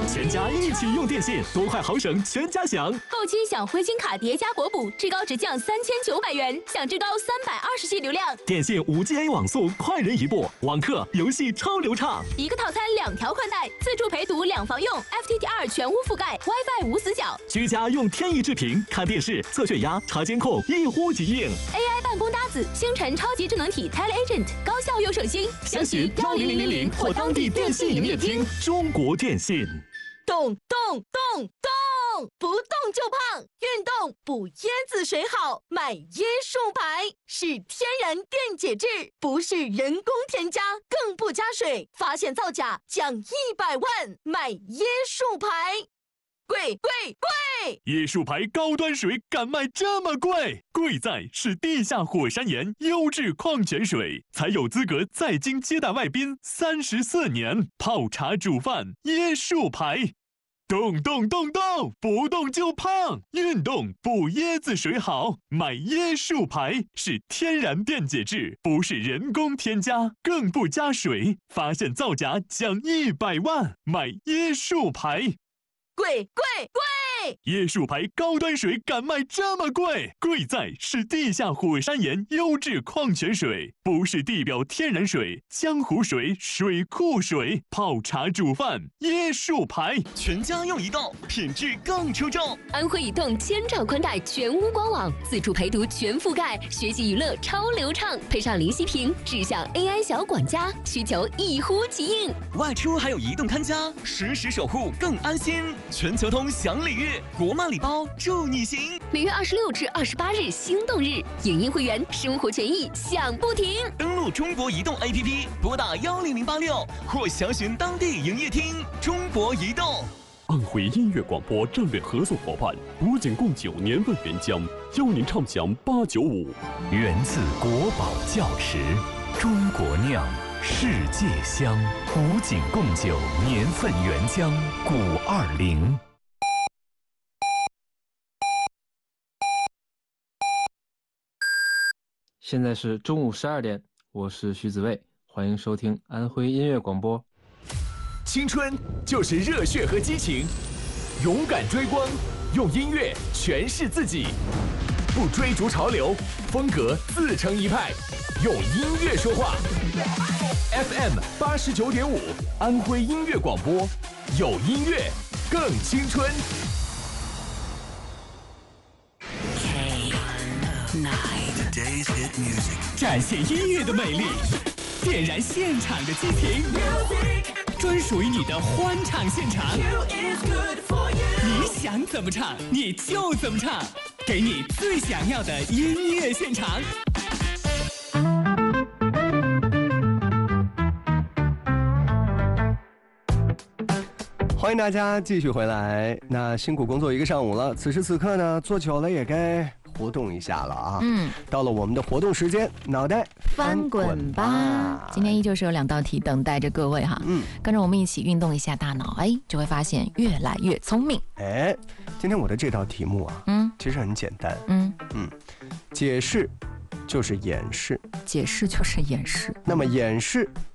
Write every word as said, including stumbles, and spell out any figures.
全家一起用电信，多快好省全家享。 购机享灰金卡叠加国补，至高直降三千九百元，享至高三百二十 G 流量。 电信 五 G A 网速快人一步，网课游戏超流畅。 一个套餐两条宽带，自助陪读两房用 ，F T T R 全屋覆盖 ，WiFi 无死角。 居家用天翼智屏看电视、测血压、查监控，一呼即应。 A I 办公搭子，星辰超级智能体 TeleAgent， 高效又省心。 详询幺零零零零或当地电信营业厅。中国电信。 动动动动，不动就胖，运动补椰子水好，买椰树牌是天然电解质，不是人工添加，更不加水，发现造假奖一百万，买椰树牌。贵贵贵！ 椰树牌高端水敢卖这么贵？贵在是地下火山岩优质矿泉水，才有资格在京接待外宾三十四年。泡茶煮饭，椰树牌。动动动动，不动就胖，运动补椰子水好，买椰树牌是天然电解质，不是人工添加，更不加水，发现造假奖一百万，买椰树牌。 贵贵贵！ 椰树牌高端水敢卖这么贵？贵在是地下火山岩优质矿泉水，不是地表天然水、江湖水、水库水。泡茶煮饭，椰树牌，全家用移动，品质更出众。 安徽移动千兆宽带全屋官网，自助陪读全覆盖，学习娱乐超流畅，配上零息屏，智享 A I 小管家，需求一呼即应。 外出还有移动看家，实时守护更安心。全球通享礼遇，国漫礼包祝你行。 每月二十六至二十八日心动日，影音会员生活权益享不停。 登录中国移动 A P P， 拨打幺零零八六或详询当地营业厅。中国移动。安徽音乐广播战略合作伙伴古井贡酒年份原浆，邀您畅享八九五。 源自国宝窖池，中国酿，世界香。古井贡酒年份原浆，古二零。 现在是中午十二点，我是徐子卫，欢迎收听安徽音乐广播。 青春就是热血和激情，勇敢追光，用音乐诠释自己，不追逐潮流，风格自成一派，用音乐说话。F M 八十九点五，安徽音乐广播，有音乐更青春。 展现音乐的美丽，点燃现场的激情，专属于你的欢唱现场。你想怎么唱，你就怎么唱，给你最想要的音乐现场。 欢迎大家继续回来。那辛苦工作一个上午了，此时此刻呢，坐久了也该活动一下了啊。嗯，到了我们的活动时间，脑袋翻滚吧！今天依旧是有两道题等待着各位哈。嗯，跟着我们一起运动一下大脑，哎，就会发现越来越聪明。 哎，今天我的这道题目啊，嗯，其实很简单。嗯嗯，解释就是掩饰， 解释就是掩饰。 那么掩饰